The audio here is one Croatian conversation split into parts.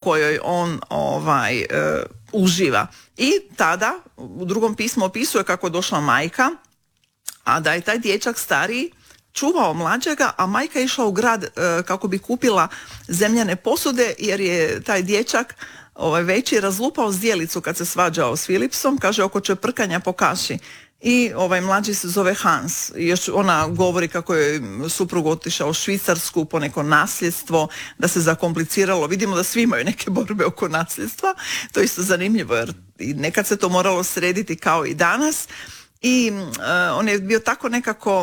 kojoj on uživa. I tada u drugom pismu opisuje kako je došla majka, a da je taj dječak stariji čuvao mlađega, a majka je išla u grad kako bi kupila zemljane posude, jer je taj dječak veći razlupao zdjelicu kad se svađao s Filipsom, kaže oko čeprkanja po kaši. I mlađi se zove Hans. I još ona govori kako je suprug otišao u Švicarsku po neko nasljedstvo, da se zakompliciralo. Vidimo da svi imaju neke borbe oko nasljedstva. To je isto zanimljivo, jer nekad se to moralo srediti kao i danas. I on je bio tako nekako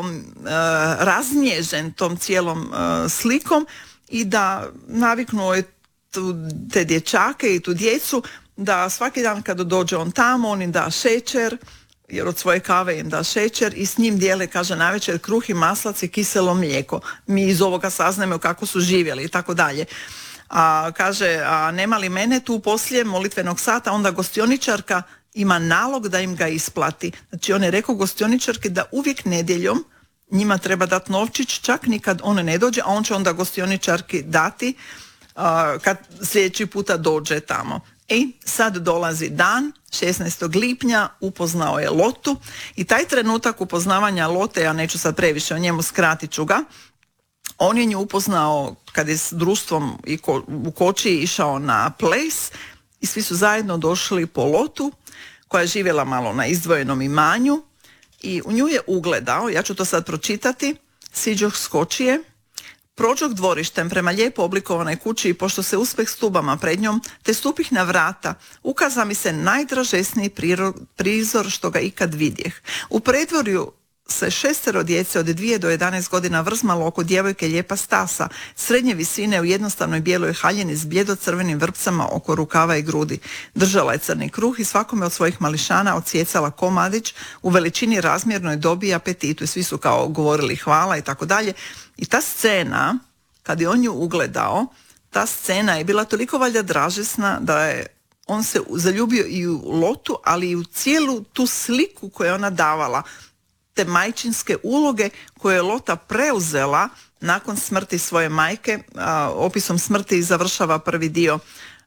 raznježen tom cijelom slikom i da naviknuo je te dječake i tu djecu da svaki dan kada dođe on tamo, on im da šećer, jer od svoje kave im da šećer i s njim dijele, kaže, navečer kruh i maslac i kiselo mlijeko. Mi iz ovoga saznajemo kako su živjeli i tako dalje. A kaže, a nema li mene tu poslije molitvenog sata, onda gostioničarka ima nalog da im ga isplati. Znači on je rekao gostioničarki da uvijek nedjeljom njima treba dati novčić, čak nikad on ne dođe, a on će onda gostioničarki dati kad sljedeći puta dođe tamo. I sad dolazi dan, 16. lipnja, upoznao je Lotu i taj trenutak upoznavanja Lote, ja neću sad previše o njemu, skratit ću ga, on je nju upoznao kad je s društvom u koči išao na ples i svi su zajedno došli po Lotu, koja je živjela malo na izdvojenom imanju i u nju je ugledao, ja ću to sad pročitati, siđoh s kočije, prođoh dvorištem prema lijepo oblikovanoj kući i pošto se uspeh stubama pred njom, te stupih na vrata, ukaza mi se najdražesniji prizor što ga ikad vidjeh. U predvorju se 6 djece od 2 do 11 godina vrzmalo oko djevojke lijepa stasa, srednje visine u jednostavnoj bijeloj haljini s bljedo-crvenim vrpcama oko rukava i grudi. Držala je crni kruh i svakome od svojih mališana odsjecala komadić u veličini razmjernoj dobi i apetitu i svi su kao govorili hvala i tako dalje. I ta scena, kad je on ju ugledao, ta scena je bila toliko valjda dražesna da je on se zaljubio i u Lotu, ali i u cijelu tu sliku koju je ona davala, te majčinske uloge koje je Lota preuzela nakon smrti svoje majke. Opisom smrti završava prvi dio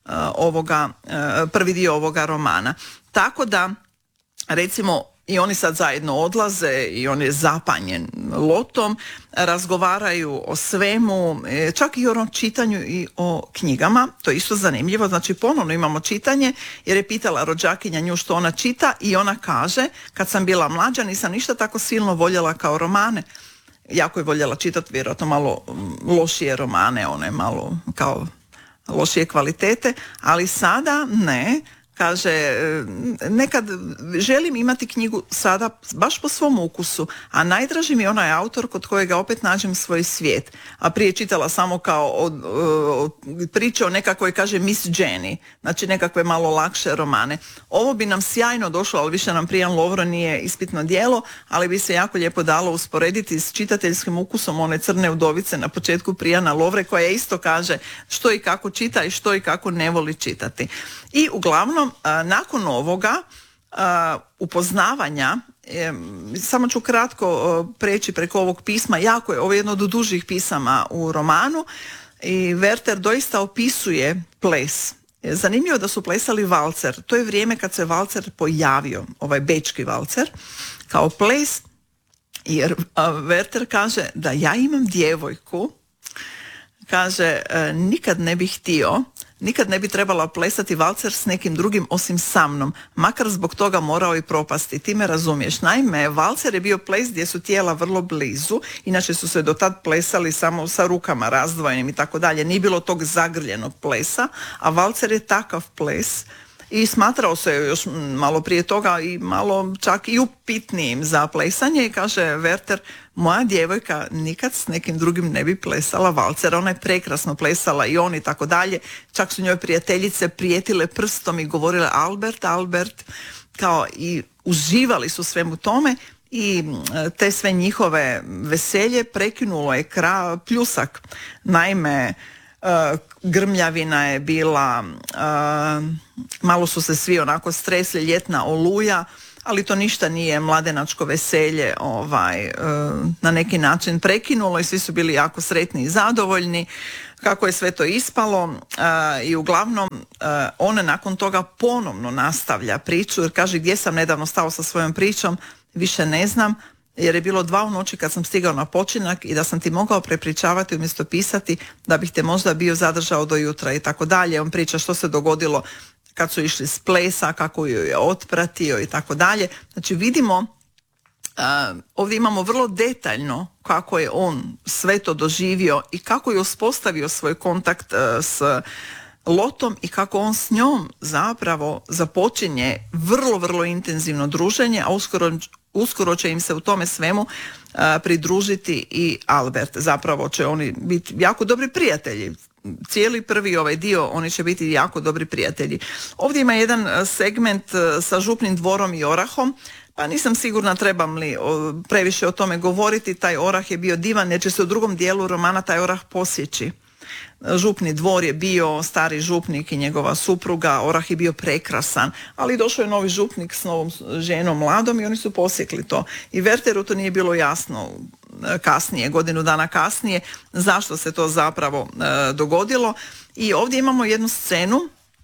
ovoga romana. Tako da, recimo, i oni sad zajedno odlaze i on je zapanjen Lotom, razgovaraju o svemu, čak i o čitanju i o knjigama. To je isto zanimljivo, znači ponovno imamo čitanje, jer je pitala rođakinja nju što ona čita i ona kaže, kad sam bila mlađa nisam ništa tako silno voljela kao romane. Jako je voljela čitati vjerojatno malo lošije romane, one malo kao lošije kvalitete, ali sada ne. Kaže, nekad želim imati knjigu sada baš po svom ukusu, a najdraži mi je onaj autor kod kojega opet nađem svoj svijet. A prije čitala samo kao priče o nekakvoj, kaže, Miss Jenny, znači nekakve malo lakše romane. Ovo bi nam sjajno došlo, ali više nam Prijan Lovro nije ispitno djelo, ali bi se jako lijepo dalo usporediti s čitateljskim ukusom one Crne udovice na početku Prijana Lovre, koja isto kaže što i kako čita i što i kako ne voli čitati. I uglavnom, nakon ovoga upoznavanja, samo ću kratko preći preko ovog pisma, jako je, ovo je jedno od dužih pisama u romanu i Werther doista opisuje ples. Zanimljivo da su plesali valcer, to je vrijeme kad se valcer pojavio, ovaj bečki valcer, kao ples, jer Werther kaže da ja imam djevojku, kaže nikad ne bih htio, nikad ne bi trebala plesati valcer s nekim drugim osim sa mnom, makar zbog toga morao i propasti. Ti me razumiješ. Naime, valcer je bio ples gdje su tijela vrlo blizu, inače su se do tad plesali samo sa rukama razdvojenim i tako dalje. Nije bilo tog zagrljenog plesa, a valcer je takav ples i smatrao se još malo prije toga i malo čak i upitnijim za plesanje i kaže Werther, moja djevojka nikad s nekim drugim ne bi plesala valcer, ona je prekrasno plesala i on i tako dalje, čak su njoj prijateljice prijetile prstom i govorile Albert, kao i uživali su svemu tome i te sve njihove veselje prekinulo je pljusak. Naime, grmljavina je bila, malo su se svi onako stresli, ljetna oluja, ali to ništa nije mladenačko veselje na neki način prekinulo i svi su bili jako sretni i zadovoljni. kako je sve to ispalo i uglavnom on nakon toga ponovno nastavlja priču jer kaže gdje sam nedavno stao sa svojom pričom, više ne znam jer je bilo 2 u noći kad sam stigao na počinak i da sam ti mogao prepričavati umjesto pisati da bih te možda bio zadržao do jutra i tako dalje. On priča što se dogodilo kad su išli s plesa, kako ju je otpratio i tako dalje. Znači vidimo, ovdje imamo vrlo detaljno kako je on sve to doživio i kako je uspostavio svoj kontakt s Lotom i kako on s njom zapravo započinje vrlo, vrlo intenzivno druženje, a uskoro će im se u tome svemu pridružiti i Albert. Zapravo će oni biti jako dobri prijatelji. Cijeli prvi ovaj dio, oni će biti jako dobri prijatelji. Ovdje ima jedan segment sa župnim dvorom i orahom, pa nisam sigurna trebam li previše o tome govoriti. Taj orah je bio divan jer će se u drugom dijelu romana taj orah posjeći. Župni dvor je bio stari župnik i njegova supruga, orah je bio prekrasan, ali došao je novi župnik s novom ženom mladom i oni su posjekli to. I Werteru to nije bilo jasno kasnije, godinu dana kasnije, zašto se to zapravo dogodilo. I ovdje imamo jednu scenu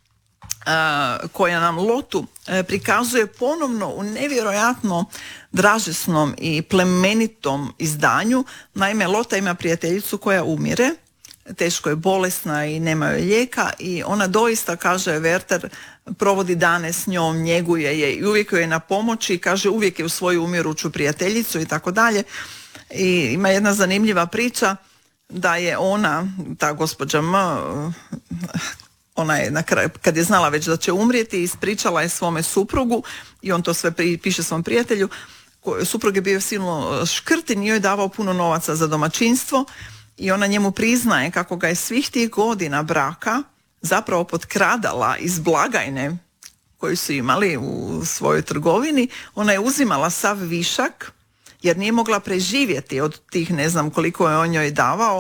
koja nam Lotu prikazuje ponovno u nevjerojatno dražesnom i plemenitom izdanju. Naime, Lota ima prijateljicu koja umire, teško je bolesna i nema joj lijeka i ona doista, kaže Werter, provodi dane s njom, njeguje je i uvijek joj je na pomoći, kaže uvijek je u svoju umiruću prijateljicu i tako dalje. I ima jedna zanimljiva priča da je ona, ta gospođa M, ona je na kraju, kad je znala već da će umrijeti, ispričala je svome suprugu i on to sve piše svom prijatelju. Suprug je bio silno škrt i nije joj davao puno novaca za domaćinstvo i ona njemu priznaje kako ga je svih tih godina braka zapravo potkradala iz blagajne koju su imali u svojoj trgovini. Ona je uzimala sav višak jer nije mogla preživjeti od tih, ne znam koliko je on njoj davao,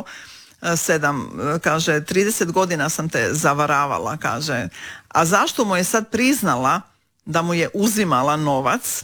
30 godina sam te zavaravala, kaže. A zašto mu je sad priznala da mu je uzimala novac?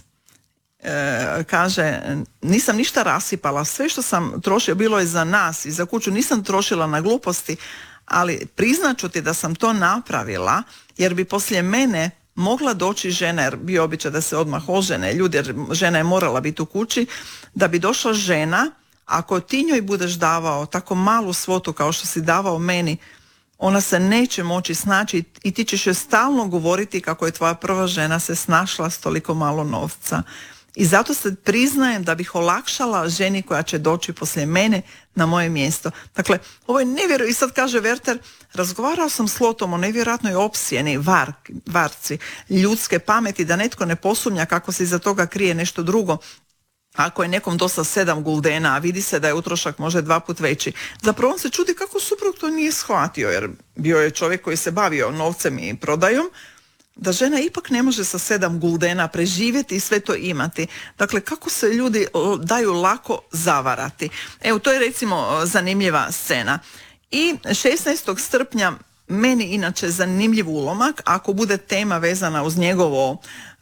Kaže, nisam ništa rasipala, sve što sam trošila bilo je za nas i za kuću, nisam trošila na gluposti, ali priznat ću ti da sam to napravila jer bi poslije mene mogla doći žena, jer bio običaj da se odmah ožene ljudi, jer žena je morala biti u kući, da bi došla žena, ako ti njoj budeš davao tako malu svotu kao što si davao meni, ona se neće moći snaći i ti ćeš joj stalno govoriti kako je tvoja prva žena se snašla s toliko malo novca. I zato se priznajem da bih olakšala ženi koja će doći poslije mene na moje mjesto. Dakle, ovo je nevjerojatno. I sad kaže Werter, razgovarao sam s Lotom o nevjerojatnoj opsjeni, varci, ljudske pameti, da netko ne posumnja kako se iza toga krije nešto drugo. Ako je nekom dosta 7 guldena, a vidi se da je utrošak možda 2 puta veći. Zapravo on se čudi kako suprug to nije shvatio, jer bio je čovjek koji se bavio novcem i prodajom, da žena ipak ne može sa 7 guldena preživjeti i sve to imati. Dakle, kako se ljudi daju lako zavarati. Evo, to je recimo zanimljiva scena. I 16. srpnja meni inače zanimljiv ulomak, ako bude tema vezana uz njegovo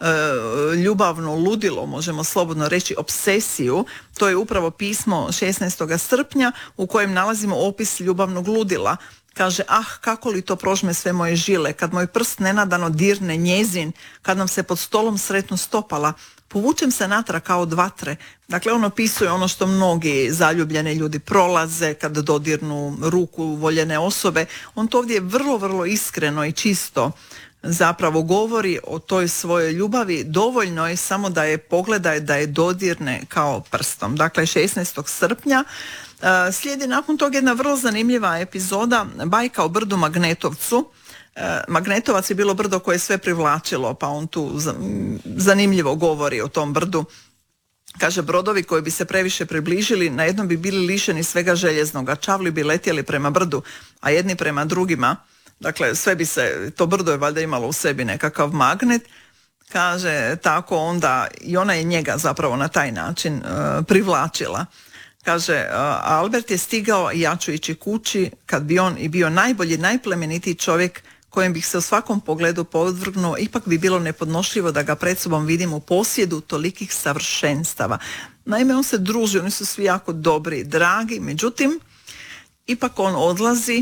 ljubavno ludilo, možemo slobodno reći obsesiju, to je upravo pismo 16. srpnja u kojem nalazimo opis ljubavnog ludila. Kaže, kako li to prožme sve moje žile, kad moj prst nenadano dirne njezin, kad nam se pod stolom sretnu stopala, povučem se natrag kao od vatre. Dakle, on opisuje ono što mnogi zaljubljeni ljudi prolaze kad dodirnu ruku voljene osobe. On to ovdje vrlo, vrlo iskreno i čisto zapravo govori o toj svojoj ljubavi. Dovoljno je samo da je pogleda, da je dodirne kao prstom. Dakle, 16. srpnja slijedi nakon toga jedna vrlo zanimljiva epizoda, bajka o brdu Magnetovcu. Magnetovac je bilo brdo koje je sve privlačilo, pa on tu zanimljivo govori o tom brdu. Kaže, brodovi koji bi se previše približili, na jednom bi bili lišeni svega željeznoga, čavli bi letjeli prema brdu, a jedni prema drugima. Dakle, sve bi se, to brdo je valjda imalo u sebi nekakav magnet. Kaže, tako onda i ona je njega zapravo na taj način privlačila. Kaže, Albert je stigao i ja ću ići kući kad bi on i bio najbolji, najplemenitiji čovjek kojem bih se u svakom pogledu podvrgnuo, ipak bi bilo nepodnošljivo da ga pred sobom vidim u posjedu tolikih savršenstava. Naime, on se druži, oni su svi jako dobri i dragi, međutim, ipak on odlazi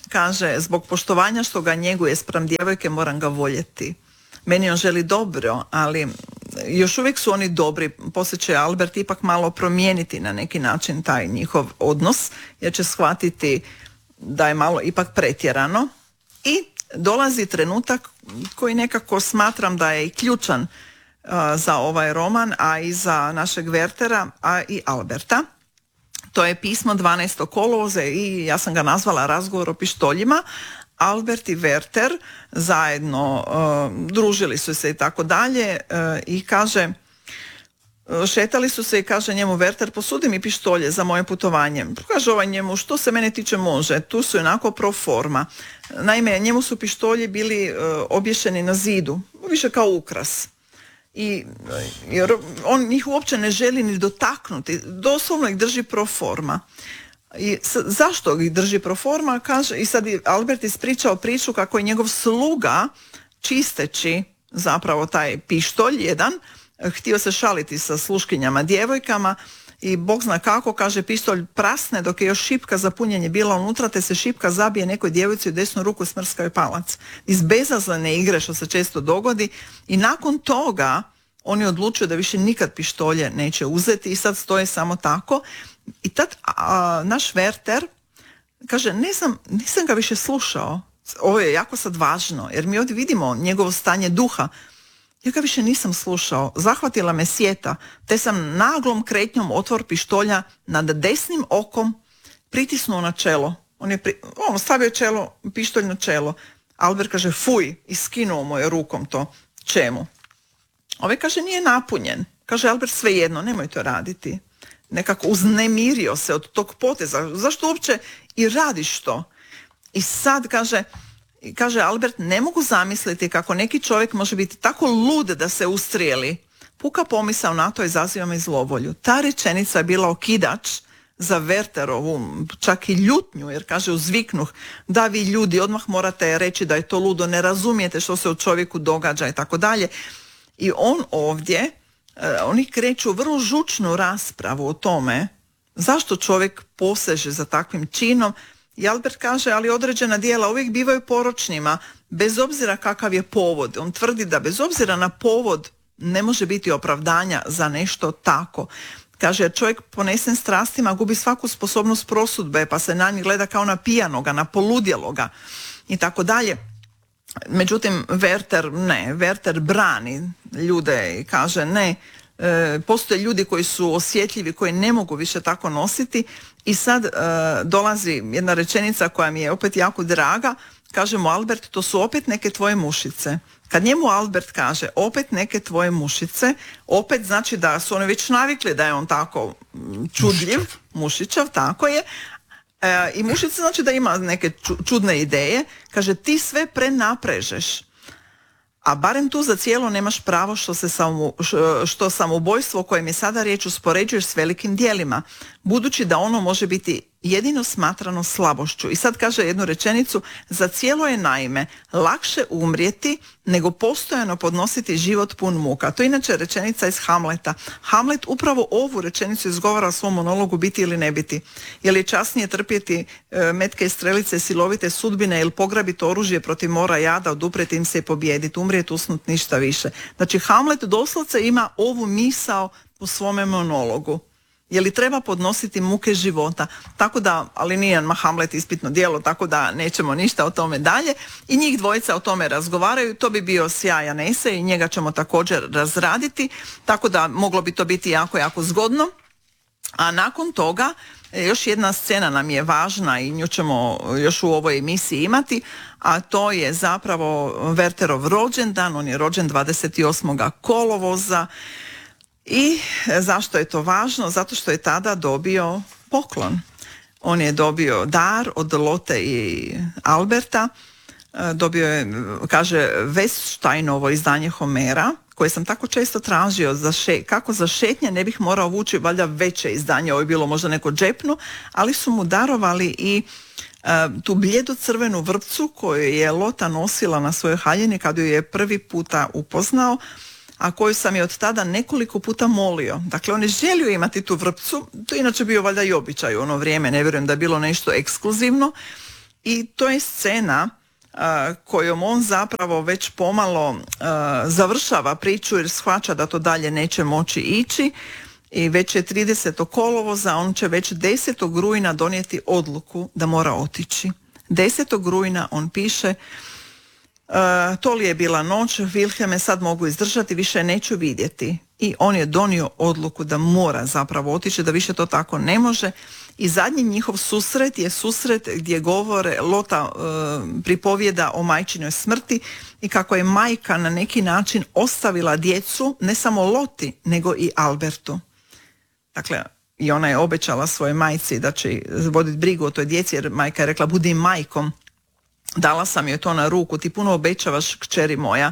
kaže, zbog poštovanja što ga njeguje spram djevojke moram ga voljeti. Meni on želi dobro, ali još uvijek su oni dobri. Poslije će Albert ipak malo promijeniti na neki način taj njihov odnos, jer će shvatiti da je malo ipak pretjerano. I dolazi trenutak koji nekako smatram da je i ključan za ovaj roman, a i za našeg Wertera, a i Alberta. To je pismo 12. kolovoza i ja sam ga nazvala Razgovor o pištoljima. Albert i Werter zajedno družili su se i tako dalje i kaže, šetali su se i kaže njemu Werter, posudi mi pištolje za moje putovanje. Kaže ovaj njemu, što se mene tiče može, tu su onako pro forma. Naime, njemu su pištolji bili obješeni na zidu, više kao ukras. Jer on njih uopće ne želi ni dotaknuti, doslovno ih drži pro forma. I zašto ih drži pro forma? Kaže, i sad je Albert ispričao priču kako je njegov sluga, čisteći zapravo taj pištolj jedan, htio se šaliti sa sluškinjama djevojkama i Bog zna kako, kaže, pištolj prasne dok je još šipka za punjenje bila unutra, te se šipka zabije nekoj djevojci u desnu ruku, smrskao je palac. Iz bezazlene igre, što se često dogodi, i nakon toga on je odlučio da više nikad pištolje neće uzeti i sad stoje samo tako. I tad naš Werter kaže, nisam ga više slušao, ovo je jako sad važno, jer mi ovdje vidimo njegovo stanje duha. Ja ga više nisam slušao, zahvatila me sjeta, te sam naglom kretnjom otvor pištolja nad desnim okom pritisnuo na čelo. On stavio pištolj na čelo. Albert kaže, fuj, i skinuo mu je rukom to. Čemu? Ovaj kaže, nije napunjen. Kaže Albert, svejedno, nemoj to raditi. Nekako uznemirio se od tog poteza. Zašto uopće i radiš to? I sad kaže Albert, ne mogu zamisliti kako neki čovjek može biti tako lud da se ustrijeli. Puka pomisao na to izaziva me zlovolju. Ta rečenica je bila okidač za Werterovu, čak i ljutnju, jer kaže uzviknuh, da vi ljudi odmah morate reći da je to ludo, ne razumijete što se u čovjeku događa i tako dalje. I on ovdje, oni kreću vrlo žučnu raspravu o tome zašto čovjek poseže za takvim činom. I Albert kaže, ali određena djela uvijek bivaju poročnima, bez obzira kakav je povod. On tvrdi da bez obzira na povod ne može biti opravdanja za nešto tako. Kaže, jer čovjek ponesen strastima gubi svaku sposobnost prosudbe, pa se na njih gleda kao na pijanoga, na poludjeloga i tako dalje. Međutim, Werter brani ljude i kaže ne, postoje ljudi koji su osjetljivi, koji ne mogu više tako nositi. I sad dolazi jedna rečenica koja mi je opet jako draga. Kaže mu Albert, to su opet neke tvoje mušice. Kad njemu Albert kaže opet neke tvoje mušice, opet znači da su oni već navikli da je on tako čudljiv, mušićav, tako je. I mušice znači da ima neke čudne ideje. Kaže, ti sve prenaprežeš. A barem tu za cijelo nemaš pravo što samoubojstvo o kojem je sada riječ uspoređuješ s velikim djelima, budući da ono može biti jedino smatrano slabošću. I sad kaže jednu rečenicu, za cijelo je naime lakše umrijeti nego postojano podnositi život pun muka. To je inače rečenica iz Hamleta. Hamlet upravo ovu rečenicu izgovara u svom monologu Biti ili ne biti. Je li časnije trpjeti metke i strelice silovite sudbine ili pograbiti oružje protiv mora jada, oduprijeti im se i pobijediti, umrijeti, usnut, ništa više. Znači Hamlet doslovce ima ovu misao u svome monologu. Je li treba podnositi muke života? Tako da, ali nije Hamlet ispitno djelo, tako da nećemo ništa o tome dalje. I njih dvojica o tome razgovaraju, to bi bio sjajan esej i njega ćemo također razraditi, tako da moglo bi to biti jako, jako zgodno. A nakon toga, još jedna scena nam je važna i nju ćemo još u ovoj emisiji imati, a to je zapravo Werterov rođendan. On je rođen 28. kolovoza. I zašto je to važno? Zato što je tada dobio poklon. On je dobio dar od Lotte i Alberta. Dobio je, kaže, Weststeinovo izdanje Homera, koje sam tako često tražio kako za šetnje ne bih morao vući valjda veće izdanje, ovo je bilo možda neko džepnu, ali su mu darovali i tu bljedu crvenu vrpcu koju je Lota nosila na svojoj haljini kad ju je prvi puta upoznao, a koju sam je od tada nekoliko puta molio. Dakle, on je želio imati tu vrpcu, to je inače bio valjda i običaj u ono vrijeme, ne vjerujem da je bilo nešto ekskluzivno. i to je scena kojom on zapravo već pomalo završava priču jer shvaća da to dalje neće moći ići i već je 30. kolovoza, on će već 10. rujna donijeti odluku da mora otići. 10. rujna on piše: to li je bila noć, Wilhelme, sad mogu izdržati, više neću vidjeti. I on je donio odluku da mora zapravo otići, da više to tako ne može. I zadnji njihov susret je susret gdje govore, Lota pripovjeda o majčinoj smrti i kako je majka na neki način ostavila djecu, ne samo Loti, nego i Albertu. Dakle, i ona je obećala svojoj majci da će voditi brigu o toj djeci, jer majka je rekla: budi majkom. Dala sam joj to na ruku, ti puno obećavaš, kćeri moja,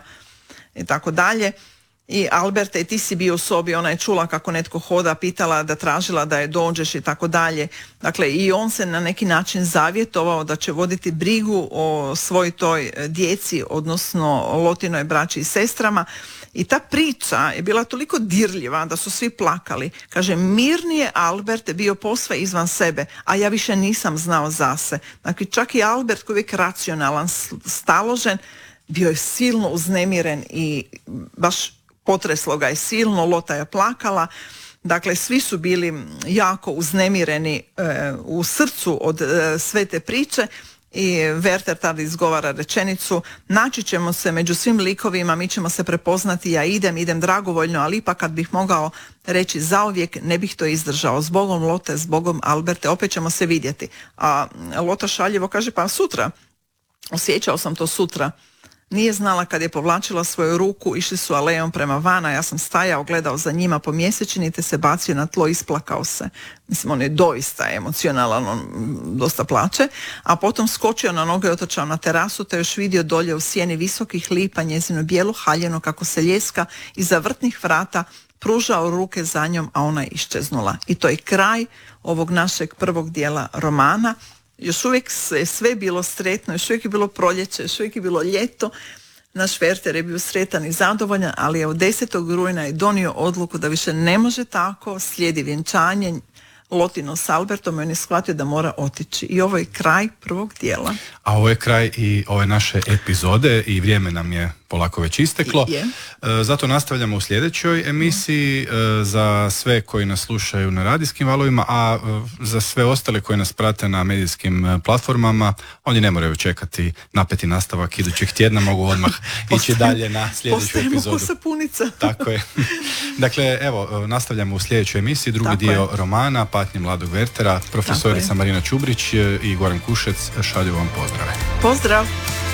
i tako dalje. I Alberte, ti si bio u sobi, ona je čula kako netko hoda, pitala da tražila da je dođeš i tako dalje. Dakle, i on se na neki način zavjetovao da će voditi brigu o svoj toj djeci, odnosno Lotinoj braći i sestrama. I ta priča je bila toliko dirljiva da su svi plakali. Kaže, mirni je Albert bio posve izvan sebe, a ja više nisam znao za se. Dakle, čak i Albert, koji je uvijek racionalan, staložen, bio je silno uznemiren i baš potreslo ga je silno, Lota je plakala. Dakle, svi su bili jako uznemireni u srcu od sve te priče. I Werther tada izgovara rečenicu: naći ćemo se među svim likovima, mi ćemo se prepoznati, ja idem dragovoljno, ali ipak kad bih mogao reći zauvijek, ne bih to izdržao. Zbogom Lotte, zbogom Alberte, opet ćemo se vidjeti. A Lota šaljivo kaže: pa sutra, osjećao sam to sutra. Nije znala kad je povlačila svoju ruku, išli su alejom prema vana, ja sam stajao, gledao za njima po mjesečini te se bacio na tlo, isplakao se. Mislim, on je doista emocionalan, on dosta plače, a potom skočio na noge i otrčao na terasu te još vidio dolje u sjeni visokih lipa njezinu bijelu haljenu kako se ljeska iza vrtnih vrata, pružao ruke za njom, a ona je iščeznula. I to je kraj ovog našeg prvog dijela romana. Još uvijek je sve bilo sretno, još uvijek je bilo proljeće, još uvijek je bilo ljeto. Naš Werther je bio sretan i zadovoljan, ali je od 10. rujna je donio odluku da više ne može tako, slijedi vjenčanje Lotino s Albertom i on je shvatio da mora otići. I ovo je kraj prvog dijela. A ovo je kraj i ove naše epizode i vrijeme nam je polako već isteklo. Zato nastavljamo u sljedećoj emisiji. Za sve koji nas slušaju na radijskim valovima, a za sve ostale koji nas prate na medijskim platformama, oni ne moraju čekati napeti nastavak idućeg tjedna, mogu odmah ići dalje na sljedeću epizodu. Sapunica. Tako je. Dakle, evo, nastavljamo u sljedećoj emisiji, drugi dio romana Patnje mladog Wertera. Profesorica Marina Čubrić i Goran Kušec šalju vam pozdrave. Pozdrav!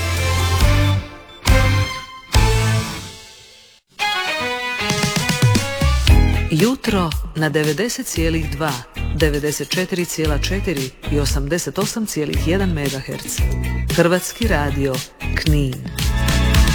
Jutro na 90,2, 94,4 i 88,1 MHz. Hrvatski radio Knin.